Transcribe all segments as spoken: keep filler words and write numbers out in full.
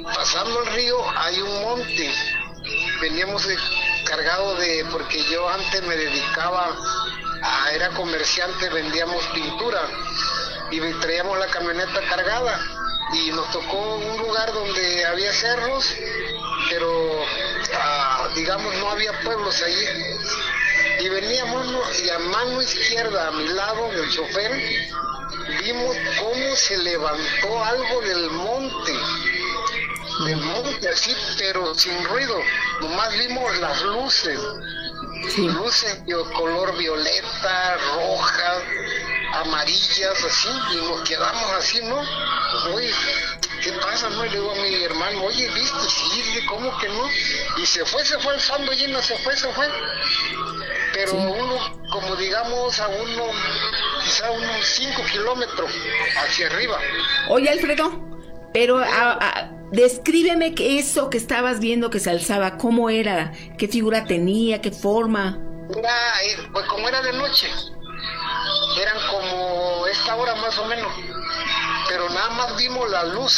pasando el río hay un monte. Veníamos cargados de, porque yo antes me dedicaba a, era comerciante, vendíamos pintura y traíamos la camioneta cargada y nos tocó un lugar donde había cerros, pero ah, digamos no había pueblos allí. Y veníamos y a mano izquierda, a mi lado, del chofer, vimos cómo se levantó algo del monte, del monte así, pero sin ruido. Nomás vimos las luces, sí. Luces de color violeta, rojas, amarillas, así, y nos quedamos así, ¿no? Oye, ¿qué pasa, no? Y le digo a mi hermano, oye, ¿viste? Sí, ¿cómo que no? Y se fue, se fue alzando lleno, se fue, se fue. Pero sí. Uno, como digamos, a uno, quizá unos cinco kilómetros hacia arriba. Oye, Alfredo, pero a, a, descríbeme que eso que estabas viendo que se alzaba, ¿cómo era? ¿Qué figura tenía? ¿Qué forma? Era, pues como era de noche, eran como esta hora más o menos, pero nada más vimos la luz,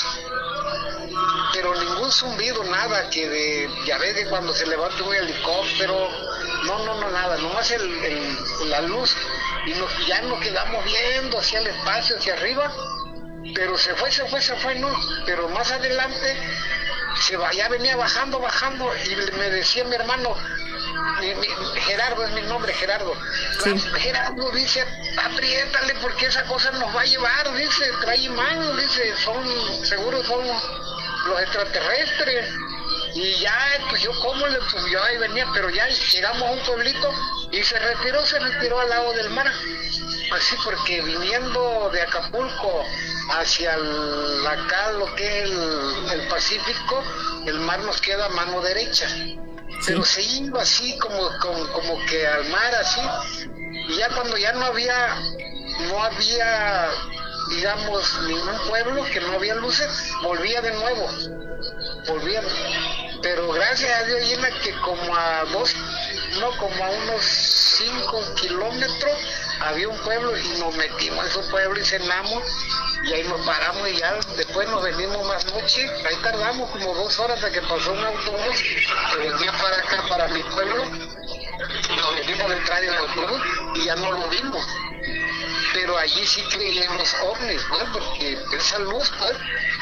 pero ningún zumbido, nada, que de, ya ves que cuando se levanta un helicóptero, no, no, no, nada, nomás el, el, la luz, y nos, ya nos quedamos viendo hacia el espacio, hacia arriba, pero se fue, se fue, se fue, no, pero más adelante, se va, ya venía bajando, bajando, y me decía mi hermano, mi, mi, Gerardo es mi nombre, Gerardo, sí. Gerardo dice, apriétale porque esa cosa nos va a llevar, dice, trae imán, dice, son, seguro son los extraterrestres. Y ya, pues yo como le subió ahí venía, pero ya llegamos a un pueblito y se retiró, se retiró al lado del mar. Así porque viniendo de Acapulco hacia el, acá lo que es el, el Pacífico, el mar nos queda a mano derecha. Sí. Pero se iba así como, como, como que al mar así. Y ya cuando ya no había, no había, digamos, ningún pueblo, que no había luces, volvía de nuevo. Volvía. Pero gracias a Dios, Gina, que como a dos, no, como a unos cinco kilómetros había un pueblo y nos metimos a ese pueblo y cenamos y ahí nos paramos y ya después nos venimos más noche, ahí tardamos como dos horas hasta que pasó un autobús que venía para acá, para mi pueblo, nos venimos a entrar en el autobús y ya no lo vimos. Pero allí sí creí en los ovnis, ¿no? Porque esa luz, pues.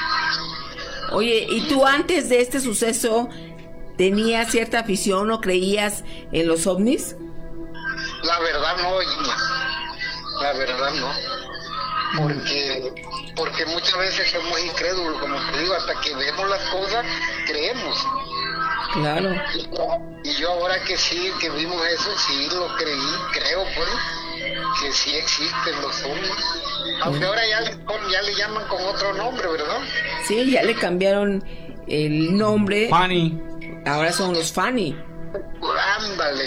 Oye, ¿y tú antes de este suceso tenías cierta afición o creías en los ovnis? La verdad no, Gina. La verdad no. Porque, porque muchas veces somos incrédulos, como te digo, hasta que vemos las cosas, creemos. Claro. Y, y yo ahora que sí, que vimos eso, sí lo creí, creo pues, que sí existen los ovnis. Aunque ahora ya le, ya le llaman con otro nombre, ¿verdad? Sí, ya le cambiaron el nombre. Fanny. Ahora son los Fanny. Ándale.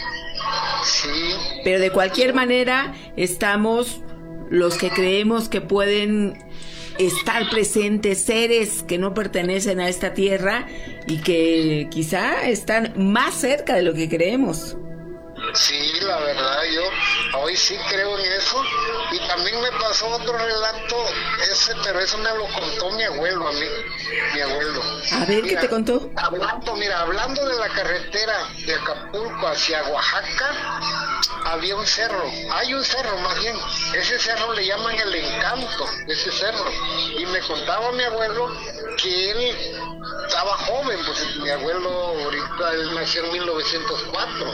Sí. Pero de cualquier manera, estamos los que creemos que pueden estar presentes seres que no pertenecen a esta tierra y que quizá están más cerca de lo que creemos. Sí, la verdad, yo hoy sí creo en eso. Y también me pasó otro relato, ese, pero eso me lo contó mi abuelo a mí, mi abuelo. A ver, mira, ¿qué te contó? Hablando, mira, hablando de la carretera de Acapulco hacia Oaxaca, había un cerro, hay un cerro más bien, ese cerro le llaman el Encanto, ese cerro. Y me contaba mi abuelo que él estaba joven, pues mi abuelo ahorita, él nació en mil novecientos cuatro.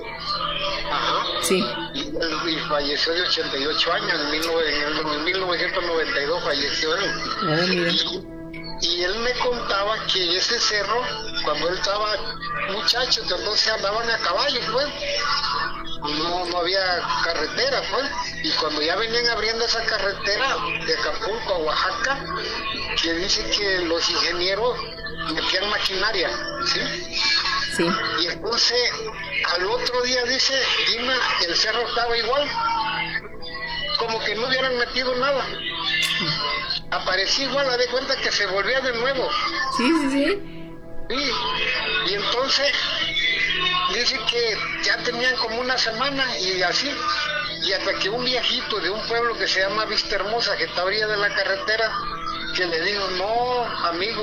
Ajá. Sí. Y, y falleció de ochenta y ocho años, en, mil, en, en mil novecientos noventa y dos falleció él. Oh, mira. Y, y él me contaba que ese cerro, cuando él estaba muchacho, que entonces andaban a caballo, pues, no, no había carretera, pues, y cuando ya venían abriendo esa carretera de Acapulco a Oaxaca, que dice que los ingenieros metían maquinaria, ¿sí? Sí. Y entonces, al otro día, dice, Dina, el cerro estaba igual, como que no hubieran metido nada. Aparecía igual, a de cuenta que se volvía de nuevo. Sí, sí, sí. Sí. Y entonces, dice que ya tenían como una semana y así, y hasta que un viejito de un pueblo que se llama Vista Hermosa, que está a orilla de la carretera, que le dijo, no, amigo,